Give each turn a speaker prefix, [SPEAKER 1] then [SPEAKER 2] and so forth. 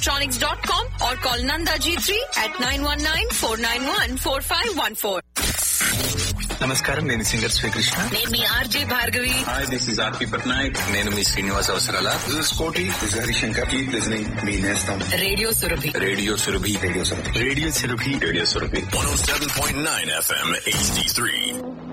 [SPEAKER 1] electronics.com or call Nanda G3 at 919-491-4514.
[SPEAKER 2] నమస్కారం, నేను singer Srikrishna.
[SPEAKER 1] నేను మీ RJ Bhargavi.
[SPEAKER 3] Hi, this is ఆర్పి పట్నాయక్.
[SPEAKER 2] నేను మీ శ్రీనివాస్ అవసరాల.
[SPEAKER 4] దిస్ ఇస్ కోటి. దిస్ హరిశంకర్. కీప్ లిజనింగ్ మీ నేస్తం
[SPEAKER 1] radio Surabhi.
[SPEAKER 2] Radio Surabhi.
[SPEAKER 4] Radio Surabhi.
[SPEAKER 2] Radio Surabhi.
[SPEAKER 3] Radio Surabhi
[SPEAKER 5] 107.9 FM HD3.